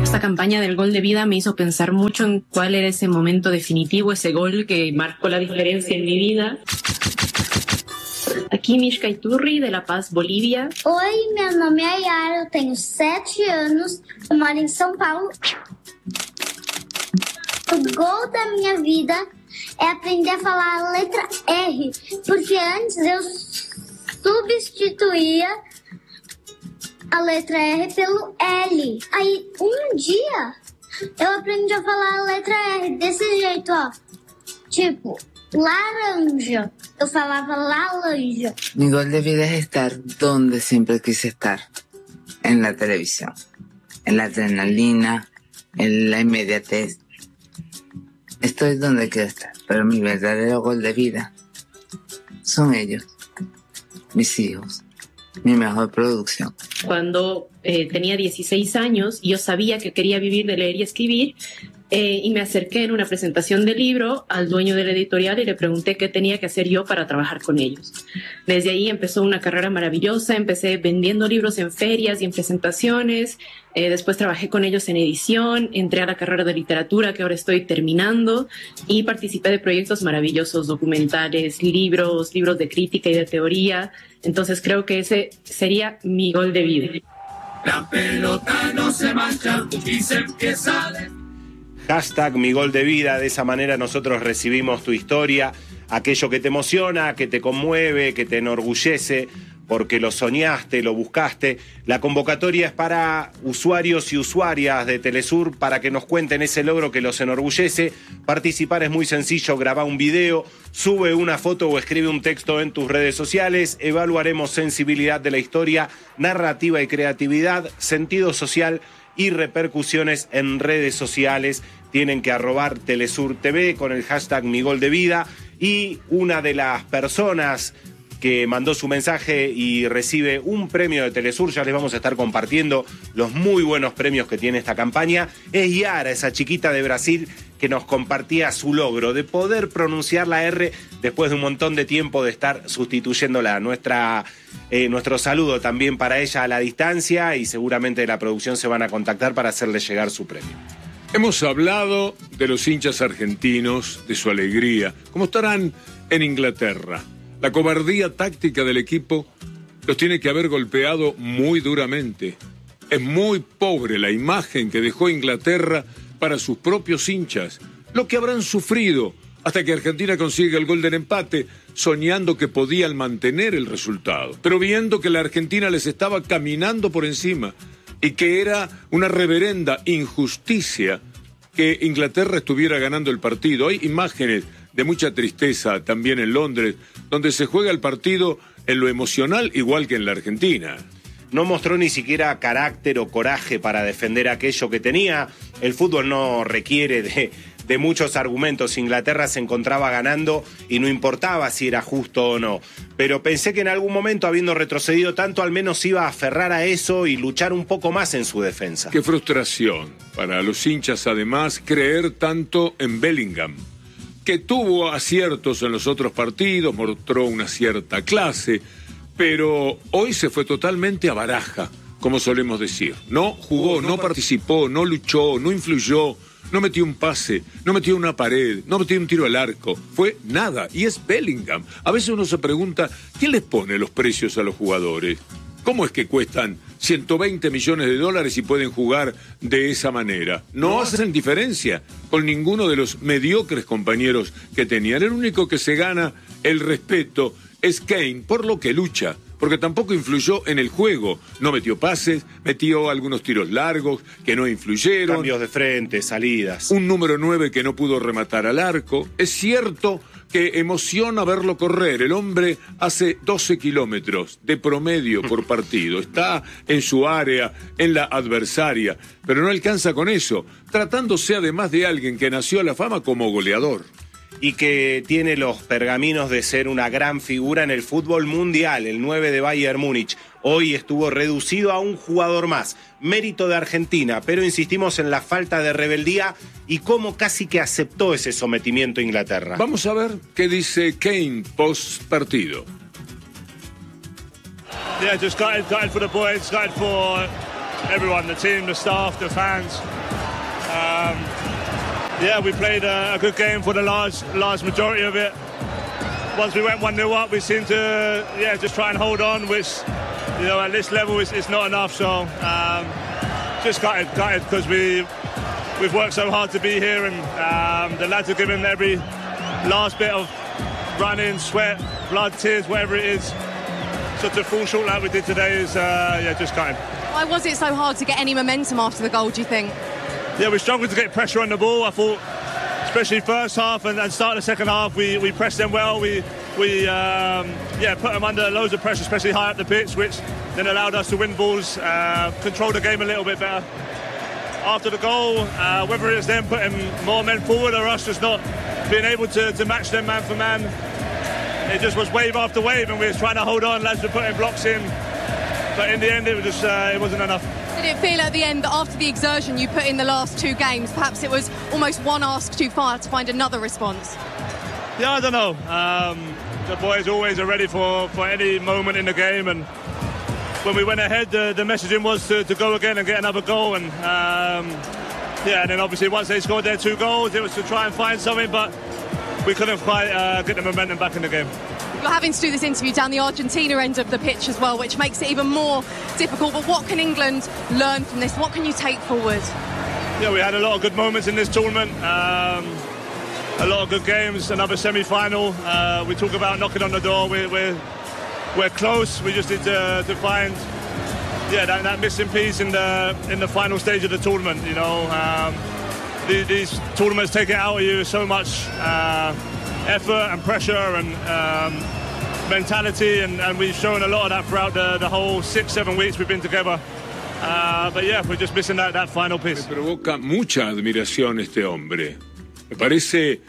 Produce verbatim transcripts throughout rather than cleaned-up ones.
Esta campaña del gol de vida me hizo pensar mucho en cuál era ese momento definitivo, esse gol que marcou a diferença em minha vida. Aqui, Mishka Iturri, de La Paz, Bolívia. Oi, meu nome é Yara, eu tenho sete anos, eu moro em São Paulo. O gol da minha vida é aprender a falar a letra R, porque antes eu substituía a letra R pelo L. Aí, um dia, eu aprendi a falar a letra R desse jeito, ó. Tipo, laranja. Eu falava laranja. Mi gol de vida es estar donde siempre quise estar. En la televisión. En la adrenalina. En la inmediatez. Estoy donde quiero estar. Pero mi verdadero gol de vida son ellos. Mis hijos. Mi mejor producción. Cuando eh, tenía dieciséis años, yo sabía que quería vivir de leer y escribir, eh, y me acerqué en una presentación del libro al dueño de la editorial y le pregunté qué tenía que hacer yo para trabajar con ellos. Desde ahí empezó una carrera maravillosa, empecé vendiendo libros en ferias y en presentaciones, eh, después trabajé con ellos en edición, entré a la carrera de literatura que ahora estoy terminando y participé de proyectos maravillosos, documentales, libros, libros de crítica y de teoría. Entonces creo que ese sería mi gol de vida. La pelota no se mancha y se empieza a... Hashtag mi gol de vida, de esa manera nosotros recibimos tu historia, aquello que te emociona, que te conmueve, que te enorgullece, porque lo soñaste, lo buscaste. La convocatoria es para usuarios y usuarias de Telesur para que nos cuenten ese logro que los enorgullece. Participar es muy sencillo, graba un video, sube una foto o escribe un texto en tus redes sociales. Evaluaremos sensibilidad de la historia, narrativa y creatividad, sentido social y repercusiones en redes sociales. Tienen que arrobar Telesur T V con el hashtag Mi Gol de Vida. Y una de las personas que mandó su mensaje y recibe un premio de Telesur, ya les vamos a estar compartiendo los muy buenos premios que tiene esta campaña, es Yara, esa chiquita de Brasil que nos compartía su logro de poder pronunciar la R después de un montón de tiempo de estar sustituyéndola. Nuestra, eh, nuestro saludo también para ella a la distancia, y seguramente de la producción se van a contactar para hacerle llegar su premio. Hemos hablado de los hinchas argentinos, de su alegría, cómo estarán en Inglaterra. La cobardía táctica del equipo los tiene que haber golpeado muy duramente. Es muy pobre la imagen que dejó Inglaterra para sus propios hinchas, lo que habrán sufrido hasta que Argentina consiga el gol del empate, soñando que podían mantener el resultado, pero viendo que la Argentina les estaba caminando por encima y que era una reverenda injusticia que Inglaterra estuviera ganando el partido. Hay imágenes de mucha tristeza también en Londres, donde se juega el partido en lo emocional igual que en la Argentina. No mostró ni siquiera carácter o coraje para defender aquello que tenía. El fútbol no requiere de, de muchos argumentos. Inglaterra se encontraba ganando y no importaba si era justo o no. Pero pensé que en algún momento, habiendo retrocedido tanto, al menos iba a aferrar a eso y luchar un poco más en su defensa. Qué frustración para los hinchas, además, creer tanto en Bellingham, que tuvo aciertos en los otros partidos, mostró una cierta clase, pero hoy se fue totalmente a baraja, como solemos decir. No jugó, no participó, no luchó, no influyó, no metió un pase, no metió una pared, no metió un tiro al arco. Fue nada, y es Bellingham. A veces uno se pregunta, ¿quién les pone los precios a los jugadores? ¿Cómo es que cuestan ciento veinte millones de dólares y pueden jugar de esa manera? No hacen diferencia con ninguno de los mediocres compañeros que tenían. El único que se gana el respeto es Kane, por lo que lucha, porque tampoco influyó en el juego. No metió pases, metió algunos tiros largos que no influyeron. Cambios de frente, salidas. Un número nueve que no pudo rematar al arco. Es cierto que emociona verlo correr. El hombre hace doce kilómetros de promedio por partido. Está en su área, en la adversaria, pero no alcanza con eso, tratándose además de alguien que nació a la fama como goleador. Y que tiene los pergaminos de ser una gran figura en el fútbol mundial, el nueve de Bayern Múnich. Hoy estuvo reducido a un jugador más, mérito de Argentina, pero insistimos en la falta de rebeldía y cómo casi que aceptó ese sometimiento a Inglaterra. Vamos a ver qué dice Kane post partido. Yeah, just excited, excited for the boys, excited for everyone, the team, the staff, the fans. Um, yeah, we played a, a good game for the large, large majority of it. Once we went one nil up, we seemed to, yeah, just try and hold on, which, you know, at this level, it's, it's not enough. So um, just gutted, gutted, because we, we've worked so hard to be here, and um, the lads are giving every last bit of running, sweat, blood, tears, whatever it is. So to fall short like we did today is, uh, yeah, just gutted. Why was it so hard to get any momentum after the goal, do you think? Yeah, we struggled to get pressure on the ball. I thought, especially first half and, and start the second half, we, we pressed them well. We we um, yeah put them under loads of pressure, especially high up the pitch, which then allowed us to win balls, uh, control the game a little bit better. After the goal, uh, whether it's them putting more men forward or us just not being able to, to match them man for man, it just was wave after wave, and we were trying to hold on. Lads were putting blocks in, but in the end, it was just uh, it wasn't enough. Did it feel at the end that after the exertion you put in the last two games, perhaps it was almost one ask too far to find another response? Yeah, I don't know. Um, the boys always are ready for, for any moment in the game, and when we went ahead, the, the messaging was to, to go again and get another goal. And um, yeah, and then obviously once they scored their two goals, it was to try and find something, but we couldn't quite uh, get the momentum back in the game. You're having to do this interview down the Argentina end of the pitch as well, which makes it even more difficult. But what can England learn from this? What can you take forward? Yeah, we had a lot of good moments in this tournament. Um, a lot of good games. Another semi-final. Uh, we talk about knocking on the door. We're we're, we're close. We just need to, to find yeah that, that missing piece in the in the final stage of the tournament. You know, um, these, these tournaments take it out of you so much. Uh, effort and pressure and um, mentality, and, and we've shown a lot of that throughout the, the whole six, seven weeks we've been together. Uh, but yeah, we're just missing that, that final piece. Me provoca mucha admiración este hombre. Me parece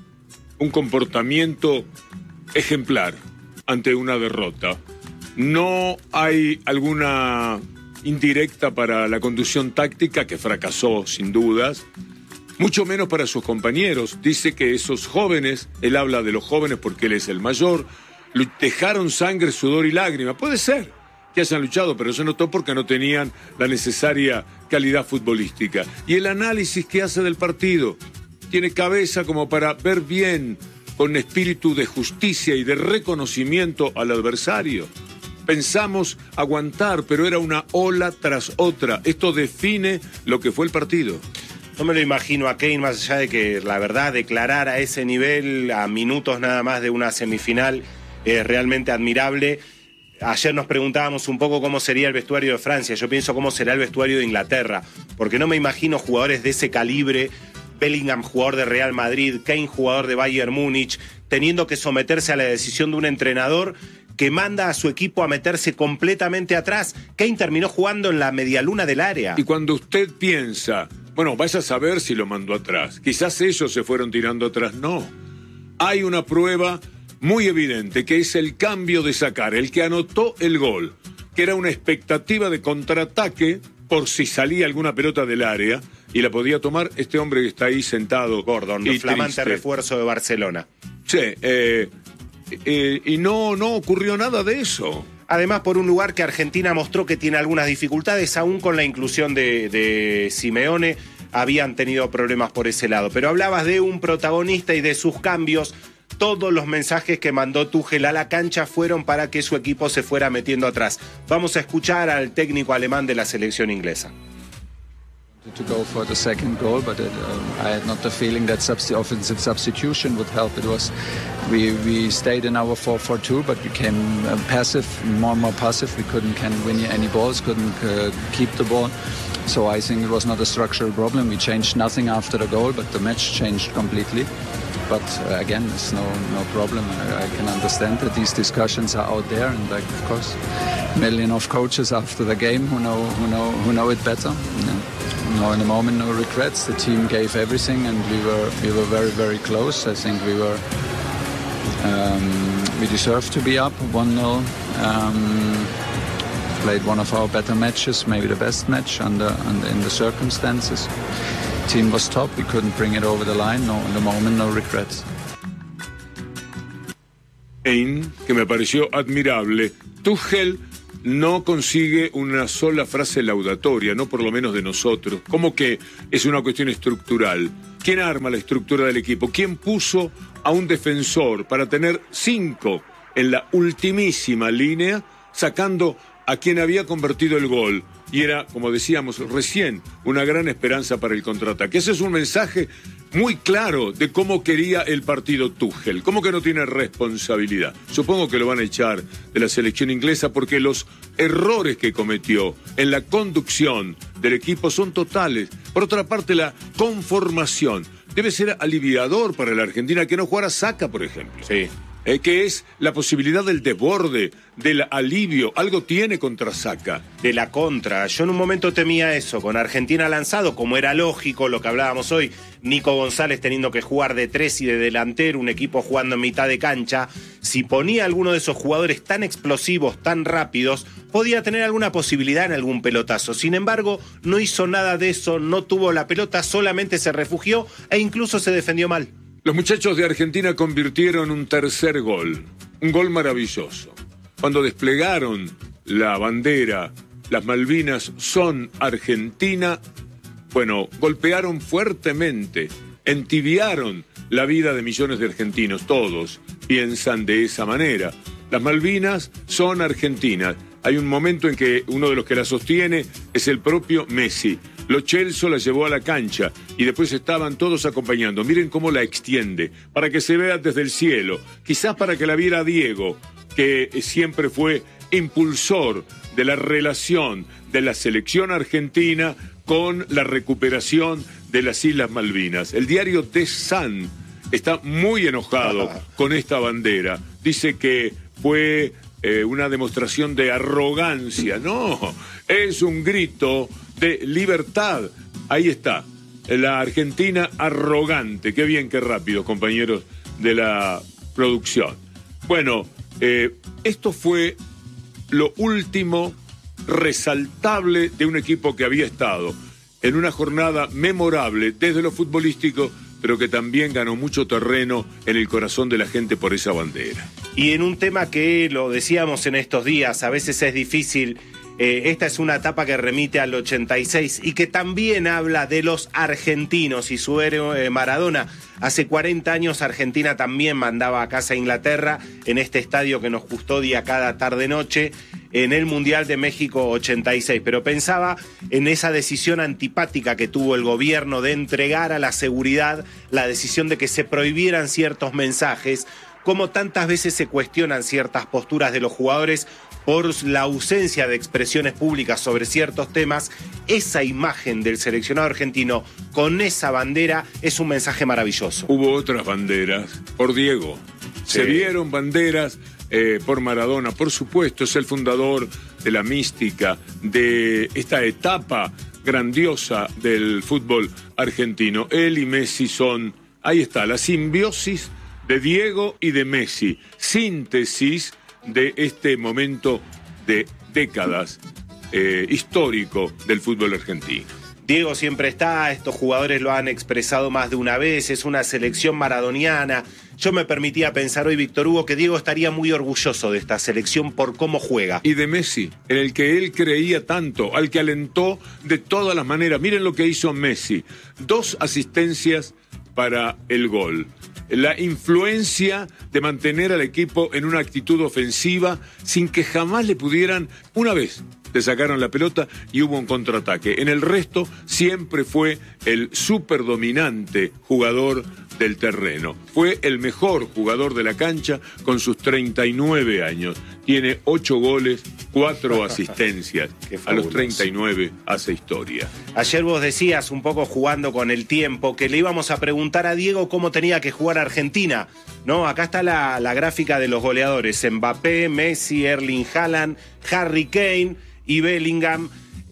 un comportamiento ejemplar ante una derrota. No hay alguna indirecta para la conducción táctica, que fracasó sin dudas. Mucho menos para sus compañeros. Dice que esos jóvenes, él habla de los jóvenes porque él es el mayor, dejaron sangre, sudor y lágrimas. Puede ser que hayan luchado, pero se notó porque no tenían la necesaria calidad futbolística. Y el análisis que hace del partido, tiene cabeza como para ver bien, con espíritu de justicia y de reconocimiento al adversario. Pensamos aguantar, pero era una ola tras otra. Esto define lo que fue el partido. No me lo imagino a Kane, más allá de que la verdad declarar a ese nivel, a minutos nada más de una semifinal, es realmente admirable. Ayer nos preguntábamos un poco cómo sería el vestuario de Francia. Yo pienso cómo será el vestuario de Inglaterra, porque no me imagino jugadores de ese calibre, Bellingham, jugador de Real Madrid, Kane, jugador de Bayern Múnich, teniendo que someterse a la decisión de un entrenador que manda a su equipo a meterse completamente atrás. Kane terminó jugando en la medialuna del área. Y cuando usted piensa, bueno, vaya a saber si lo mandó atrás. Quizás ellos se fueron tirando atrás. No. Hay una prueba muy evidente, que es el cambio de sacar, el que anotó el gol, que era una expectativa de contraataque por si salía alguna pelota del área y la podía tomar este hombre que está ahí sentado. Gordon, el flamante triste. Refuerzo de Barcelona. Sí, eh, eh, y no, no ocurrió nada de eso. Además, por un lugar que Argentina mostró que tiene algunas dificultades, aún con la inclusión de, de Simeone, habían tenido problemas por ese lado. Pero hablabas de un protagonista y de sus cambios. Todos los mensajes que mandó Tuchel a la cancha fueron para que su equipo se fuera metiendo atrás. Vamos a escuchar al técnico alemán de la selección inglesa. To go for the second goal, but it, uh, I had not the feeling that subs- offensive substitution would help. It was we we stayed in our four four two, but became uh, passive, more and more passive. We couldn't can win any balls, couldn't uh, keep the ball. So I think it was not a structural problem. We changed nothing after the goal, but the match changed completely. But uh, again, it's no no problem. I, I can understand that these discussions are out there, and like of course, million of coaches after the game who know who know who know it better. Yeah. No, in the moment, no regrets. The team gave everything, and we were we were very very close. I think we were um, we deserved to be up one nil. Um, played one of our better matches, maybe the best match under, under in the circumstances. Team was top. We couldn't bring it over the line. No, in the moment, no regrets. Kane, que me pareció admirable. Tuchel no consigue una sola frase laudatoria, no por lo menos de nosotros. Como que es una cuestión estructural. ¿Quién arma la estructura del equipo? ¿Quién puso a un defensor para tener cinco en la ultimísima línea, sacando a quien había convertido el gol? Y era, como decíamos recién, una gran esperanza para el contraataque. Ese es un mensaje muy claro de cómo quería el partido Tuchel. Cómo que no tiene responsabilidad. Supongo que lo van a echar de la selección inglesa porque los errores que cometió en la conducción del equipo son totales. Por otra parte, la conformación debe ser aliviador para la Argentina que no jugara Saka, por ejemplo. Sí. Eh, que es la posibilidad del desborde, del alivio. Algo tiene contra Saka. De la contra. Yo en un momento temía eso, con Argentina lanzado, como era lógico lo que hablábamos hoy, Nico González teniendo que jugar de tres y de delantero, un equipo jugando en mitad de cancha. Si ponía alguno de esos jugadores tan explosivos, tan rápidos, podía tener alguna posibilidad en algún pelotazo. Sin embargo, no hizo nada de eso, no tuvo la pelota, solamente se refugió e incluso se defendió mal. Los muchachos de Argentina convirtieron un tercer gol, un gol maravilloso. Cuando desplegaron la bandera, las Malvinas son Argentina, bueno, golpearon fuertemente, entibiaron la vida de millones de argentinos. Todos piensan de esa manera. Las Malvinas son Argentinas. Hay un momento en que uno de los que la sostiene es el propio Messi. Lo Celso la llevó a la cancha y después estaban todos acompañando. Miren cómo la extiende, para que se vea desde el cielo. Quizás para que la viera Diego, que siempre fue impulsor de la relación de la selección argentina con la recuperación de las Islas Malvinas. El diario The Sun está muy enojado con esta bandera. Dice que fue eh, una demostración de arrogancia. No, es un grito de libertad. Ahí está, la Argentina arrogante. Qué bien, qué rápido, compañeros de la producción. Bueno, eh, esto fue lo último resaltable de un equipo que había estado en una jornada memorable desde lo futbolístico, pero que también ganó mucho terreno en el corazón de la gente por esa bandera. Y en un tema que lo decíamos en estos días, a veces es difícil. Eh, esta es una etapa que remite al ochenta y seis y que también habla de los argentinos y su héroe Maradona. Hace cuarenta años Argentina también mandaba a casa a Inglaterra en este estadio que nos custodia cada tarde-noche en el Mundial de México ochenta y seis. Pero pensaba en esa decisión antipática que tuvo el gobierno de entregar a la seguridad la decisión de que se prohibieran ciertos mensajes, como tantas veces se cuestionan ciertas posturas de los jugadores por la ausencia de expresiones públicas sobre ciertos temas. Esa imagen del seleccionado argentino con esa bandera es un mensaje maravilloso. Hubo otras banderas por Diego. Sí. Se vieron banderas eh, por Maradona, por supuesto, es el fundador de la mística, de esta etapa grandiosa del fútbol argentino. Él y Messi son, ahí está, la simbiosis de Diego y de Messi, síntesis de este momento de décadas eh, histórico del fútbol argentino. Diego siempre está, estos jugadores lo han expresado más de una vez, es una selección maradoniana. Yo me permitía pensar hoy, Víctor Hugo, que Diego estaría muy orgulloso de esta selección por cómo juega. Y de Messi, en el que él creía tanto, al que alentó de todas las maneras. Miren lo que hizo Messi, dos asistencias para el gol. La influencia de mantener al equipo en una actitud ofensiva sin que jamás le pudieran, una vez le sacaron la pelota y hubo un contraataque. En el resto siempre fue el superdominante jugador del terreno. Fue el mejor jugador de la cancha con sus treinta y nueve años. Tiene ocho goles, cuatro asistencias. A los treinta y nueve hace historia. Ayer vos decías, un poco jugando con el tiempo, que le íbamos a preguntar a Diego cómo tenía que jugar Argentina. No, acá está la, la gráfica de los goleadores. Mbappé, Messi, Erling Haaland, Harry Kane y Bellingham.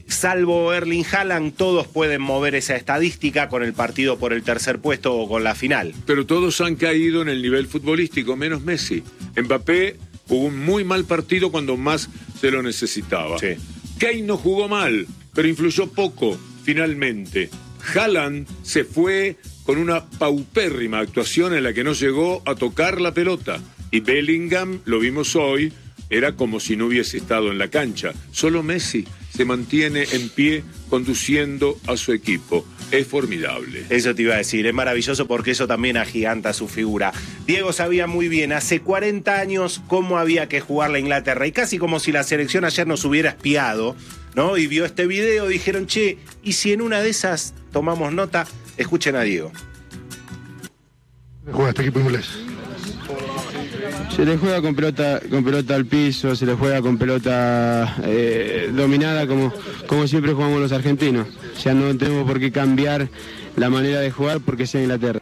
Salvo Erling Haaland, todos pueden mover esa estadística con el partido por el tercer puesto o con la final. Pero todos han caído en el nivel futbolístico, menos Messi. Mbappé jugó un muy mal partido cuando más se lo necesitaba. Sí. Kane no jugó mal, pero influyó poco, finalmente. Haaland se fue con una paupérrima actuación en la que no llegó a tocar la pelota. Y Bellingham, lo vimos hoy, era como si no hubiese estado en la cancha. Solo Messi se mantiene en pie conduciendo a su equipo. Es formidable. Eso te iba a decir, es maravilloso porque eso también agiganta su figura. Diego sabía muy bien, hace cuarenta años, cómo había que jugar la Inglaterra. Y casi como si la selección ayer nos hubiera espiado, ¿no? Y vio este video, dijeron, che, ¿y si en una de esas tomamos nota? Escuchen a Diego. ¿Juega este equipo inglés? Se le juega con pelota, con pelota al piso, se le juega con pelota eh, dominada como, como siempre jugamos los argentinos. Ya no tenemos por qué cambiar la manera de jugar porque sea Inglaterra.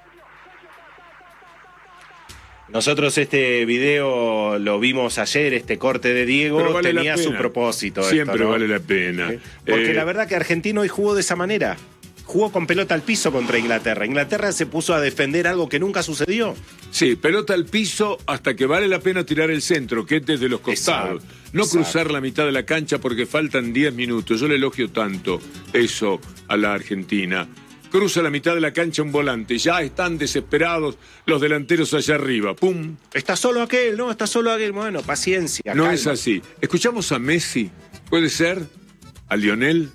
Nosotros este video lo vimos ayer, este corte de Diego, vale, tenía su propósito. Siempre esto, ¿no? vale la pena. ¿Sí? Porque eh... la verdad que Argentina hoy jugó de esa manera. Jugó con pelota al piso contra Inglaterra. Inglaterra se puso a defender algo que nunca sucedió. Sí, pelota al piso hasta que vale la pena tirar el centro, que es desde los costados. Exacto, no exacto. Cruzar la mitad de la cancha porque faltan diez minutos. Yo le elogio tanto eso a la Argentina. Cruza la mitad de la cancha un volante. Ya están desesperados los delanteros allá arriba. ¡Pum! Está solo aquel, ¿no? Está solo aquel. Bueno, paciencia. No calma. Es así. Escuchamos a Messi. ¿Puede ser? ¿A Lionel?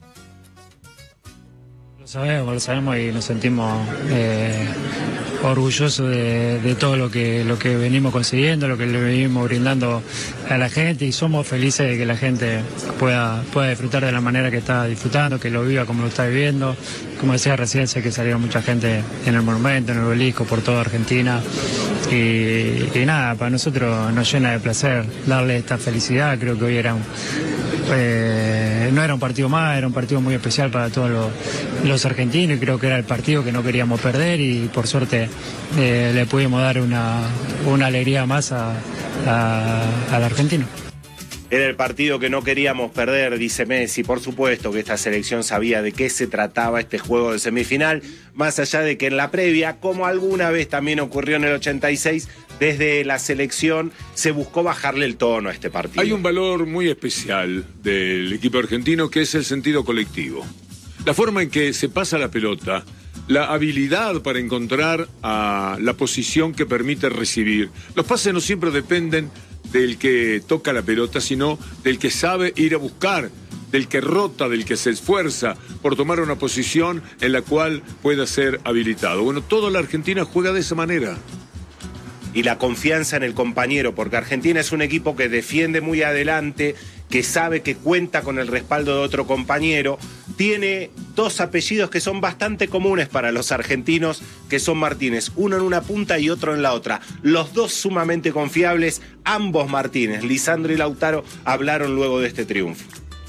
Lo sabemos, lo sabemos y nos sentimos eh, orgullosos de, de todo lo que, lo que venimos consiguiendo, lo que le venimos brindando a la gente y somos felices de que la gente pueda, pueda disfrutar de la manera que está disfrutando, que lo viva como lo está viviendo. Como decía recién, sé que salieron mucha gente en el Monumento, en el Obelisco, por toda Argentina y, y nada, para nosotros nos llena de placer darle esta felicidad. Creo que hoy era un, eh, no era un partido más, era un partido muy especial para todos los, los argentinos y creo que era el partido que no queríamos perder y por suerte eh, le pudimos dar una, una alegría más a, a, al argentino. Era el partido que no queríamos perder, dice Messi. Por supuesto que esta selección sabía de qué se trataba este juego de semifinal, más allá de que en la previa, como alguna vez también ocurrió en el ochenta y seis, desde la selección se buscó bajarle el tono a este partido. Hay un valor muy especial del equipo argentino que es el sentido colectivo. La forma en que se pasa la pelota, la habilidad para encontrar a la posición que permite recibir. Los pases no siempre dependen del que toca la pelota, sino del que sabe ir a buscar, del que rota, del que se esfuerza por tomar una posición en la cual pueda ser habilitado. Bueno, toda la Argentina juega de esa manera. Y la confianza en el compañero, porque Argentina es un equipo que defiende muy adelante, que sabe que cuenta con el respaldo de otro compañero. Tiene dos apellidos que son bastante comunes para los argentinos, que son Martínez, uno en una punta y otro en la otra. Los dos sumamente confiables, ambos Martínez, Lisandro y Lautaro, hablaron luego de este triunfo.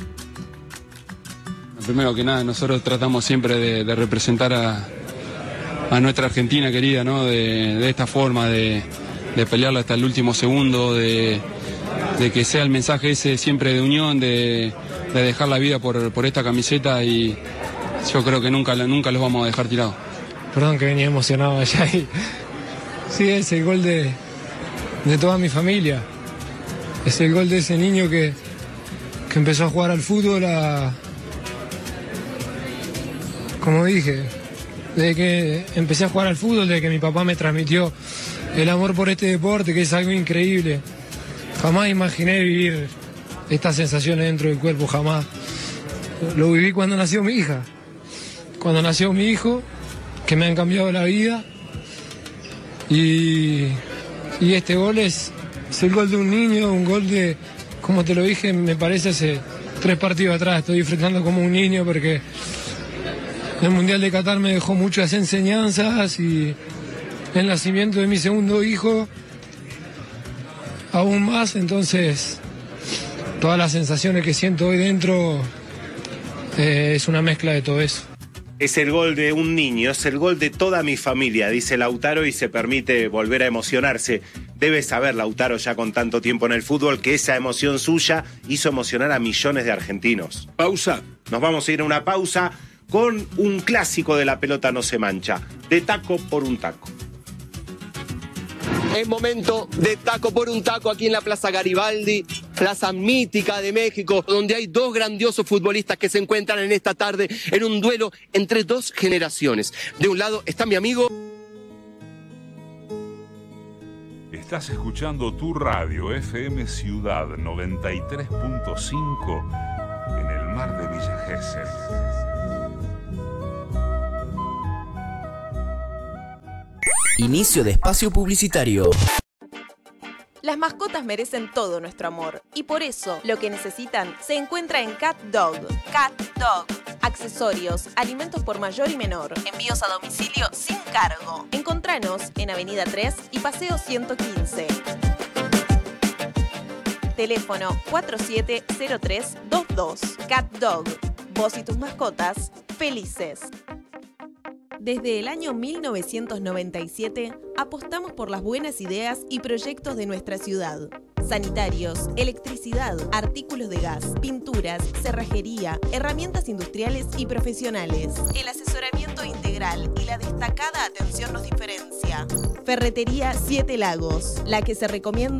Primero que nada, nosotros tratamos siempre de, de representar a, a nuestra Argentina querida, ¿no? De, de esta forma, de, de pelearla hasta el último segundo, de, de que sea el mensaje ese siempre de unión, de, de dejar la vida por, por esta camiseta y yo creo que nunca, nunca los vamos a dejar tirados. Perdón que venía emocionado allá y sí, es el gol de, de toda mi familia. Es el gol de ese niño que, que empezó a jugar al fútbol a... Como dije, desde que empecé a jugar al fútbol, desde que mi papá me transmitió el amor por este deporte, que es algo increíble. Jamás imaginé vivir estas sensaciones dentro del cuerpo, jamás. Lo viví cuando nació mi hija, cuando nació mi hijo, que me han cambiado la vida. Y, y este gol es, es el gol de un niño, un gol de, como te lo dije, me parece hace tres partidos atrás. Estoy disfrutando como un niño porque el Mundial de Qatar me dejó muchas enseñanzas y el nacimiento de mi segundo hijo aún más. Entonces, todas las sensaciones que siento hoy dentro eh, es una mezcla de todo eso. Es el gol de un niño, es el gol de toda mi familia, dice Lautaro y se permite volver a emocionarse. Debe saber Lautaro, ya con tanto tiempo en el fútbol, que esa emoción suya hizo emocionar a millones de argentinos. Pausa. Nos vamos a ir a una pausa con un clásico de La Pelota No Se Mancha, de taco por un taco. Es momento de taco por un taco aquí en la Plaza Garibaldi, plaza mítica de México, donde hay dos grandiosos futbolistas que se encuentran en esta tarde en un duelo entre dos generaciones. De un lado está mi amigo... Estás escuchando tu radio F M Ciudad noventa y tres punto cinco en el mar de Villa Gesell. Inicio de espacio publicitario. Las mascotas merecen todo nuestro amor y por eso lo que necesitan se encuentra en Cat Dog. Cat Dog. Accesorios, alimentos por mayor y menor, envíos a domicilio sin cargo. Encontranos en Avenida tres y Paseo ciento quince. Teléfono cuatro siete cero tres dos dos. Cat Dog. Vos y tus mascotas felices. Desde el año mil novecientos noventa y siete apostamos por las buenas ideas y proyectos de nuestra ciudad. Sanitarios, electricidad, artículos de gas, pinturas, cerrajería, herramientas industriales y profesionales. El asesoramiento integral y la destacada atención nos diferencia. Ferretería Siete Lagos, la que se recomienda